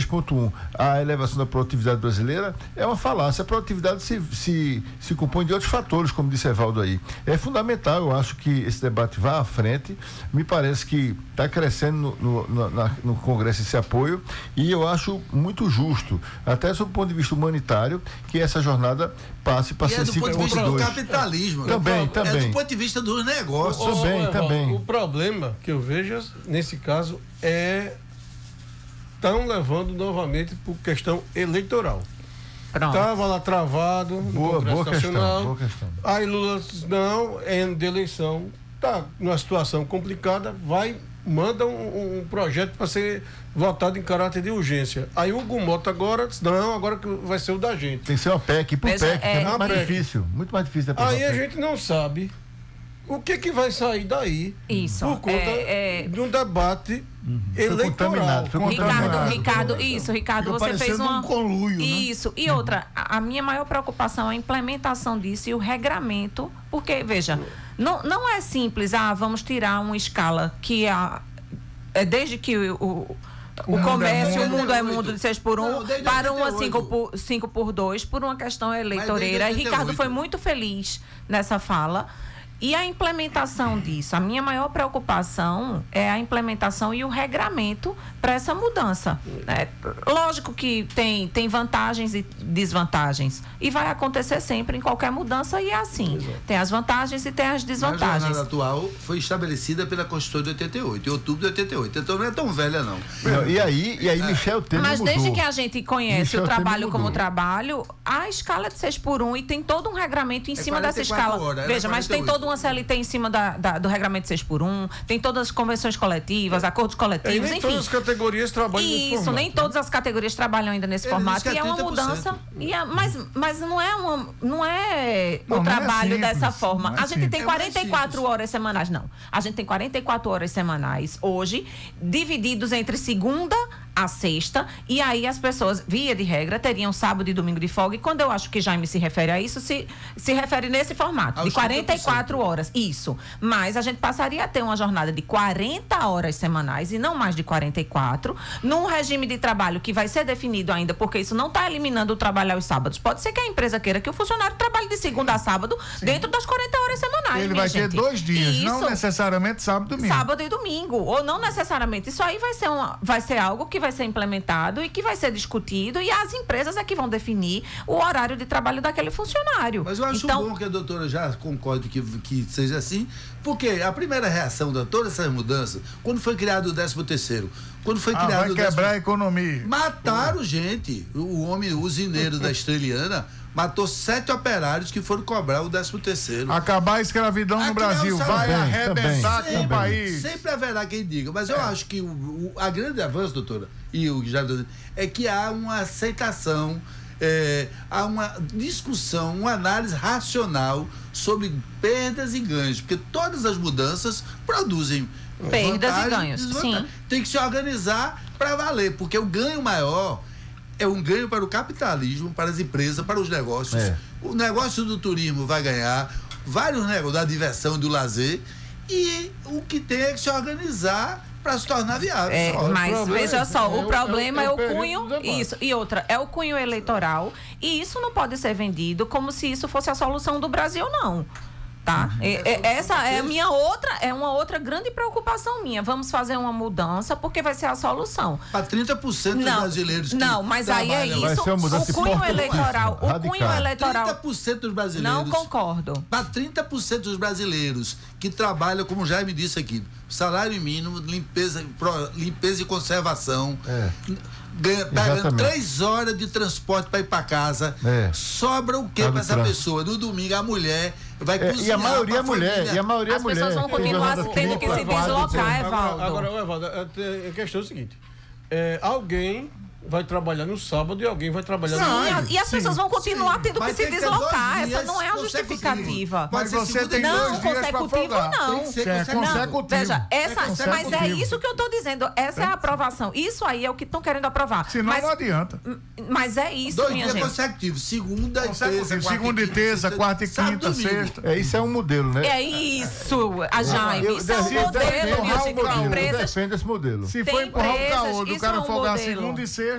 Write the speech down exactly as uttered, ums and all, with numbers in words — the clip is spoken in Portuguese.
ponto um, a elevação da produtividade brasileira, é uma falácia. A produtividade se, se, se compõe de outros fatores, como disse Evaldo aí. É fundamental, eu acho que esse debate vá à frente. Me parece que está crescendo no, no, na, no Congresso esse apoio, e eu acho muito justo, até sob o ponto de vista humanitário, que essa jornada passe para ser cinco ponto dois. É do ponto de vista do capitalismo. Também, né? também. É do ponto de vista dos negócios. O, também, o, também. O problema que eu vejo, nesse caso, é estão levando novamente por questão eleitoral. Estava lá travado no boa, Congresso boa Nacional. Questão, boa questão. Aí Lula disse, não, é ano de eleição, tá numa situação complicada, vai, manda um, um projeto para ser votado em caráter de urgência. Aí o Hugo Mota agora disse, não, agora que vai ser o da gente. Tem que ser uma P E C, por P E C, é, que é muito mais P E C. difícil, muito mais difícil. Aí a gente não sabe o que que vai sair daí. Isso. Por conta é, é... de um debate uhum. eleitoral. Foi Ricardo, Ricardo, isso, Ricardo, Ficou você fez uma... um conluio, Isso. Né? E outra, a, a minha maior preocupação é a implementação disso e o regramento, porque, veja, não, não é simples, ah, vamos tirar uma escala que a, é desde que o, o O, o comércio, é o mundo é mundo de seis por um, não, para uma cinco por dois, por uma questão eleitoreira. E Ricardo foi muito feliz nessa fala. E a implementação disso, a minha maior preocupação é a implementação e o regramento para essa mudança. É, lógico que tem, tem vantagens e desvantagens. E vai acontecer sempre em qualquer mudança, e é assim. Exato. Tem as vantagens e tem as desvantagens. A jornada atual foi estabelecida pela Constituição de oitenta e oito, em outubro de oitenta e oito. Então não é tão velha, não. não e aí, e aí é. Michel Temer Mas mudou. desde que a gente conhece Michel o trabalho como mudou. trabalho, a escala é de seis por um e tem todo um regramento em é cima dessa escala. Horas, Veja, mas tem todo uma C L T em cima da, da, do regramento seis por um, tem todas as convenções coletivas, acordos coletivos, é, nem enfim. todas as categorias trabalham nesse Isso, formato, nem né? todas as categorias trabalham ainda nesse Ele formato, é e é uma mudança, e é, mas, mas não é, uma, não é não, o não trabalho é simples, dessa forma. é a gente tem é quarenta e quatro horas semanais, não. A gente tem quarenta e quatro horas semanais hoje, divididos entre segunda a sexta, e aí as pessoas, via de regra, teriam sábado e domingo de folga, e quando eu acho que Jaime se refere a isso, se, se refere nesse formato, de quarenta e quatro horas, isso. Mas a gente passaria a ter uma jornada de quarenta horas semanais, e não mais de quarenta e quatro, num regime de trabalho que vai ser definido ainda, porque isso não está eliminando o trabalho aos sábados. Pode ser que a empresa queira que o funcionário trabalhe de segunda a sábado, sim, dentro das quarenta horas semanais. Ele vai gente. ter dois dias, isso, não necessariamente sábado e domingo. Sábado e domingo, ou não necessariamente. Isso aí vai ser, uma, vai ser algo que vai ser implementado e que vai ser discutido, e as empresas é que vão definir o horário de trabalho daquele funcionário. Mas eu acho então, bom que a doutora já concorde que, que seja assim, porque a primeira reação de todas essas mudanças, quando foi criado o décimo terceiro, quando foi ah, criado vai o quebrar décimo... a economia. Mataram gente. O homem, o usineiro da Estreliana, matou sete operários que foram cobrar o décimo terceiro. Acabar a escravidão no Brasil, vai também, arrebentar também, com o país. Sempre haverá quem diga, mas é. eu acho que o, o a grande avanço, doutora, e o que já é que há uma aceitação, é, há uma discussão, uma análise racional sobre perdas e ganhos, porque todas as mudanças produzem perdas e ganhos, sim. Tem que se organizar para valer, porque o ganho maior é um ganho para o capitalismo, para as empresas, para os negócios. É. O negócio do turismo vai ganhar, vários negócios da diversão e do lazer, e o que tem é que se organizar para se tornar viável. É, só. mas veja só, é, o problema é, é, é o cunho, isso, e outra, é o cunho eleitoral, e isso não pode ser vendido como se isso fosse a solução do Brasil, não. Tá? Uhum. É, é, essa é a minha outra, é uma outra grande preocupação minha. Vamos fazer uma mudança porque vai ser a solução. Para trinta por cento dos não, brasileiros que não, mas aí é isso. O cunho eleitoral, o cunho eleitoral. trinta por cento dos brasileiros. Não concordo. Para trinta por cento dos brasileiros que trabalham, como o Jaime disse aqui, salário mínimo, limpeza, limpeza e conservação. É. Ganha, pagando três horas de transporte para ir para casa, é. sobra o que para essa trânsito. pessoa? No domingo a mulher vai é, cozinhar. E a maioria é mulher, e a maioria As é mulher. pessoas vão continuar tendo que se deslocar, Evaldo. Agora, agora Evaldo, a questão é o seguinte: é, alguém vai trabalhar no sábado e alguém vai trabalhar sim, no domingo. E as pessoas sim, vão continuar sim. tendo que se deslocar. Essa não é a justificativa. Mas você tem não, dois dias consecutivo não. Tem que ser consecutivo. Veja, essa, é mas é isso que eu estou dizendo. Essa é a aprovação. Isso aí é o que estão querendo aprovar. Senão mas, não adianta. Mas é isso, dois minha dias gente. consecutivos. Segunda e terça. Segunda e terça, quarta e quinta, sexta. É, isso é um modelo, né? É isso, a Jaime. Isso é um modelo, minha gente. Tem empresas. Defende esse modelo. Se for empurrar o caô do cara folgar segunda e sexta.